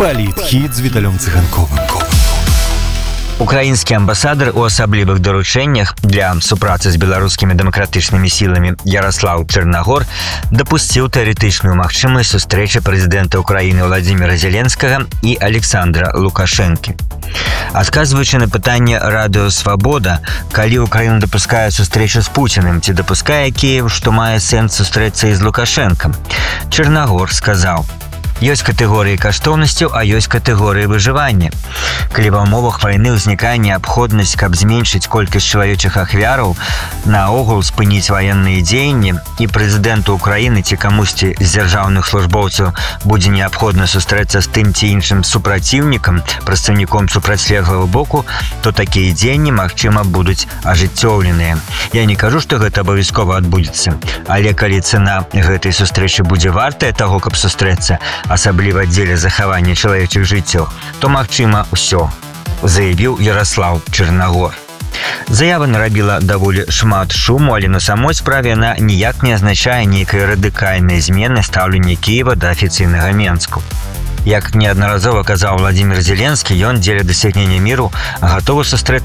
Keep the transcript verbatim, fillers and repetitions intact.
Палітхід з Віталем Циганковим. Украінскі амбасадар у асаблівых даручэннях для супрацы з беларускімі дэмакратычнымі сіламі Ярослаў Чарнагор дапусціў тэарэтычную магчымасць сустрэчы прэзідэнта Украіны Владзіміра Зеленскага і Александра Лукашэнкі. Адказваючы на пытанне радыё «Свабода», калі Украіна дапускае сустрэчу з Пуціным, ці дапускае Кіеў, што мае сэнс сустрэцца і з Лукашэнкам, Чарнагор сказаў: «Ёсць катэгорыі каштоўнасцяў, а ёсць катэгорыі выжывання. Калі ва ўмовах вайны ўзнікае неабходнасць, каб зменшыць колькасць чалавечых ахвяраў, наогул спыніць ваенныя дзеянні, і прэзідэнту Украіны ці камусьці з дзяржаўных службоўцаў будзе неабходна сустрэцца з тым ці іншым супраціўнікам, прадстаўніком супрацьлеглага боку, то такія дзеянні, магчыма, будуць ажыццёўленыя. Я не кажу, што гэта абавязкова адбудзецца, але калі цана гэтай сустрэчы будзе вартая таго, каб сустрэцца, асабліва дзеля захавання чалавечых жыццяў, то магчыма ўсё», заявіў Ярослаў Чарнагор. Заява нарабіла даволі шмат шуму, але на самой справе яна ніяк не азначае нейкай радыкальнай змены стаўлення Кіева да афіцыйнага Менску. Як неаднаразова казаў Владзімір Зеленскі, ён дзеля дасягнення міру гатовы сустрэцца